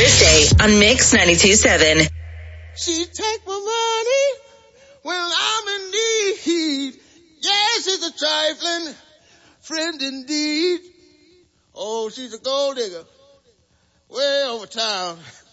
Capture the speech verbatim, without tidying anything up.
Thursday on Mix ninety-two point seven. She take my money when I'm in need. Yes, she's a trifling friend indeed. Oh, she's a gold digger way over town.